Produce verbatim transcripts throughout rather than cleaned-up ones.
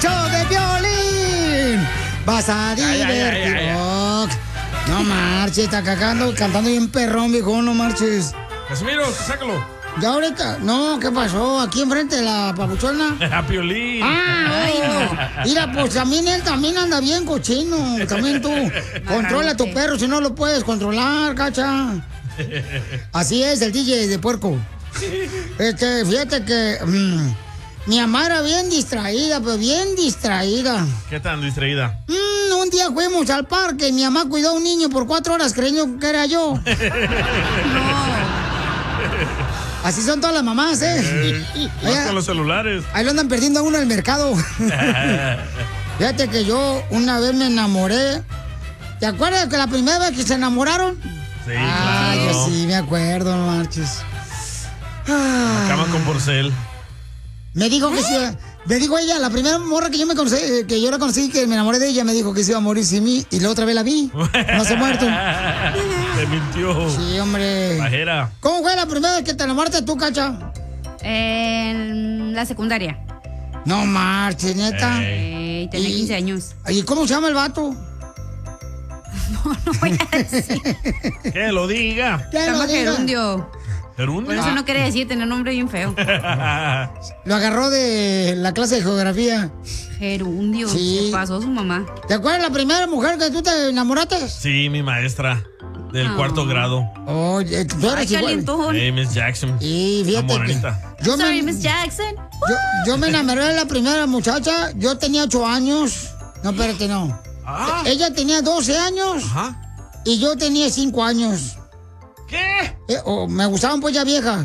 show de Piolín. Vas a divertir. Oh, no marches, está cagando, cantando bien perrón, viejo, no marches. Casimiro, sácalo. Ya ahorita, no, ¿qué pasó? Aquí enfrente de la papuchona. A Piolín. Ah, ay, no. Mira, pues también él también anda bien cochino. También tú. Controla a tu perro si no lo puedes controlar, cacha. Así es, el D J de puerco. Este, fíjate que mmm, mi mamá era bien distraída, pero bien distraída. ¿Qué tan distraída? Mm, un día fuimos al parque y mi mamá cuidó a un niño por cuatro horas creyendo que era yo. No. Así son todas las mamás, ¿eh? eh Allá, con los celulares. Ahí lo andan perdiendo a uno en el mercado. Fíjate que yo una vez me enamoré. ¿Te acuerdas que la primera vez que se enamoraron? Sí, ah, claro. Yo sí, me acuerdo, no marches. Ah, la cama con porcel. Me dijo que sí. Me dijo ella, la primera morra que yo me conocí, que yo la conocí, que me enamoré de ella, me dijo que se iba a morir sin mí y la otra vez la vi. No se ha muerto. Te mintió. Sí, hombre. Bajera. ¿Cómo fue la primera vez que te enamoraste tú, Cacha? En la secundaria. No marches, neta. Ey, tenía y, quince años. ¿Y cómo se llama el vato? No, no voy a decir. Que lo diga. Se llama Gerundio. ¿Gerundio? Por eso no quería decir, tenía un nombre bien feo. Lo agarró de la clase de geografía. Gerundio. Sí. Se pasó su mamá. ¿Te acuerdas la primera mujer que tú te enamoraste? Sí, mi maestra. Del oh. cuarto grado. Oye, tú eres Ay, igual. Hey, Miss Jackson. Y fíjate que yo Sorry, me, Miss Jackson. Yo, yo me enamoré de la primera muchacha. Yo tenía ocho años. No, espérate, no. Ah. Ella tenía doce años. Ajá. Y yo tenía cinco años. ¿Qué? Eh, oh, me gustaban pues ya viejas.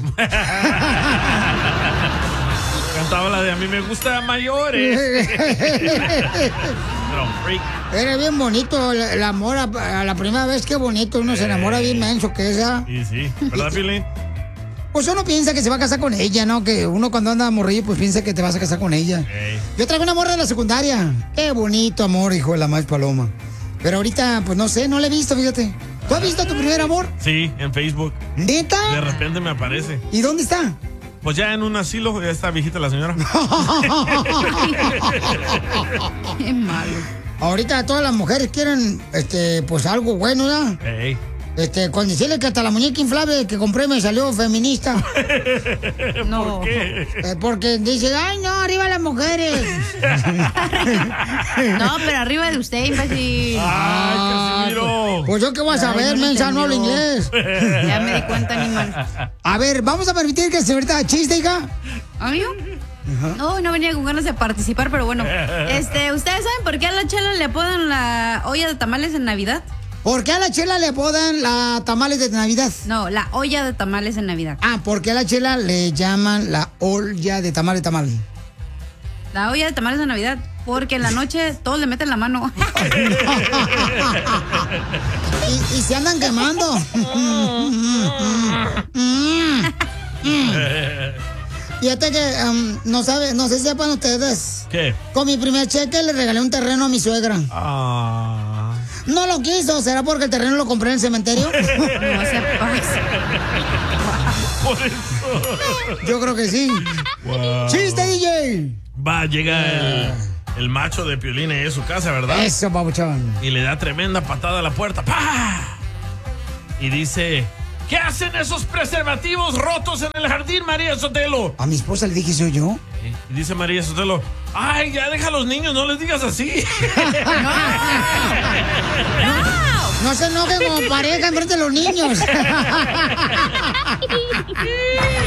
Cantaba la de a mí me gusta mayores. Era bien bonito el, el amor a, a la primera vez, qué bonito. Uno eh. se enamora bien menso que esa. Sí, sí. ¿Verdad, Piolín? Pues uno piensa que se va a casar con ella, ¿no? Que uno cuando anda morrillo, pues piensa que te vas a casar con ella. Hey. Yo traigo una morra de la secundaria. Qué bonito amor, hijo de la más paloma. Pero ahorita, pues no sé, no la he visto, fíjate. ¿Tú has visto a tu primer amor? Sí, en Facebook. ¿Neta? De repente me aparece. ¿Y dónde está? Pues ya en un asilo, ya está viejita la señora. Qué malo. Ahorita todas las mujeres quieren, este, pues algo bueno, ¿ya? Hey. Este, con decirle que hasta la muñeca inflable que compré me salió feminista. No. ¿Por qué? Eh, porque dice, ay, no, arriba las mujeres. No, pero arriba de usted, imbécil. Ay, Casimiro. Pues yo qué voy a saber, Ay, no mensa, no hablo entendió. inglés. Ya me di cuenta, animal. A ver, vamos a permitir que se ahorita chiste, hija. ¿Amigo? No, no venía con ganas de participar, pero bueno. Este, ¿ustedes saben por qué a la Chela le apodan la olla de tamales en Navidad? ¿Por qué a la Chela le apodan la tamales de Navidad? No, la olla de tamales en Navidad. Ah, porque a la Chela le llaman la olla de tamal de tamal. La olla de tamales de Navidad, porque en la noche todos le meten la mano. y, y se andan quemando. Fíjate que um, no sabe, no sé si sepan ustedes. ¿Qué? Con mi primer cheque le regalé un terreno a mi suegra. Ah. No lo quiso, ¿será porque el terreno lo compré en el cementerio? No se pasa. Por eso. Yo creo que sí. Wow. ¡Chiste, D J! Va, llega el, el macho de Piolín en su casa, ¿verdad? Eso, papuchón. Y le da tremenda patada a la puerta. ¡Pah! Y dice, ¿qué hacen esos preservativos rotos en el jardín, María Sotelo? A mi esposa le dije, ¿soy yo? Y dice María Sotelo, ay, ya deja a los niños, no les digas así. ¡No! No se enojen como pareja enfrente de los niños.